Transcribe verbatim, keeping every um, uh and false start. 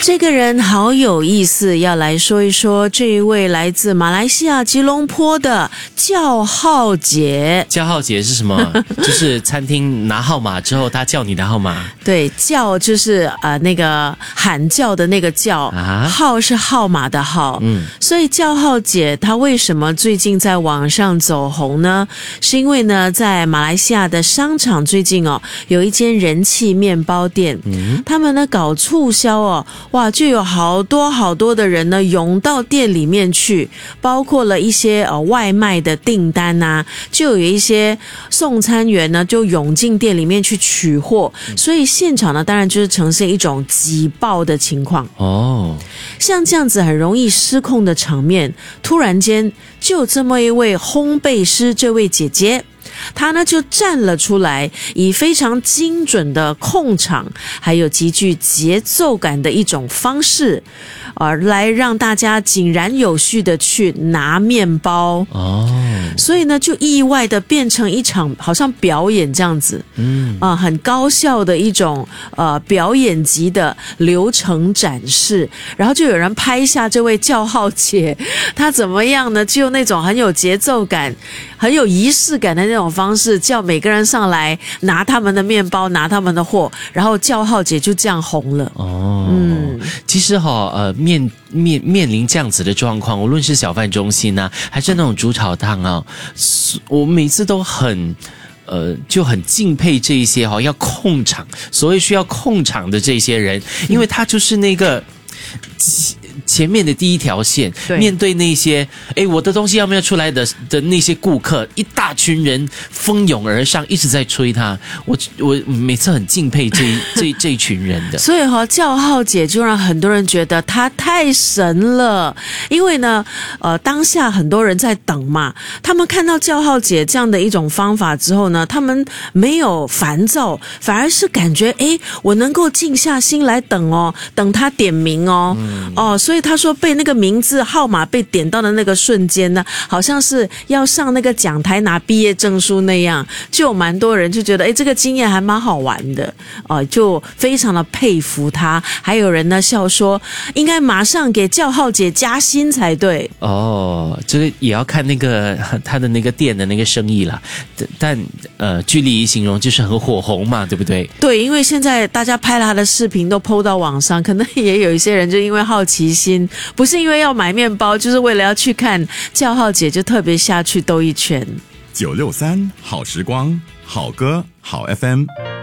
这个人好有意思，要来说一说这一位来自马来西亚吉隆坡的叫号姐。 叫号姐是什么？就是餐厅拿号码之后，他叫你的号码。 对，叫就是呃那个喊叫的那个叫，啊、号是号码的号。嗯，所以叫号姐她为什么最近在网上走红呢？是因为呢，在马来西亚的商场最近哦，有一间人气面包店，嗯，他们呢搞促销哦。哇，就有好多好多的人呢涌到店里面去，包括了一些呃外卖的订单啊，就有一些送餐员呢就涌进店里面去取货，所以现场呢当然就是呈现一种挤爆的情况。哦，像这样子很容易失控的场面，突然间就这么一位烘焙师，这位姐姐。他呢就站了出来，以非常精准的控场，还有极具节奏感的一种方式，而来让大家井然有序的去拿面包。哦，所以呢就意外的变成一场好像表演这样子，嗯啊、呃，很高效的一种呃表演级的流程展示。然后就有人拍下这位叫号姐，她怎么样呢？就那种很有节奏感、很有仪式感的那种方式，叫每个人上来拿他们的面包，拿他们的货，然后叫号姐就这样红了。 哦，嗯，其实哈、哦，呃，面面面临这样子的状况，无论是小贩中心啊，还是那种煮炒档啊，我每次都很。呃，就很敬佩这一些哈、哦，要控场，所谓需要控场的这些人，因为他就是那个前面的第一条线，对，面对那些诶我的东西要不要出来的的那些顾客，一大群人蜂拥而上，一直在催他，我我每次很敬佩这这这一群人的。 所以哈、哦，叫号姐就让很多人觉得她太神了，因为呢，呃，当下很多人在等嘛，他们看到叫号姐这样的一种方法之后呢，他们没有烦躁，反而是感觉诶我能够静下心来等哦，等她点名哦，嗯、哦，所以他说被那个名字号码被点到的那个瞬间呢，好像是要上那个讲台拿毕业证书那样，就有蛮多人就觉得诶这个经验还蛮好玩的，呃，就非常的佩服他。还有人呢笑说应该马上给叫号姐加薪才对。 哦，这个也要看那个他的那个店的那个生意啦，但呃据理形容就是很火红嘛，对不对？ 对，因为现在大家拍了他的视频都 po 到网上，可能也有一些人就因为好奇心，不是因为要买面包，就是为了要去看叫号姐，就特别下去兜一圈。 九六三好时光，好歌好 F M。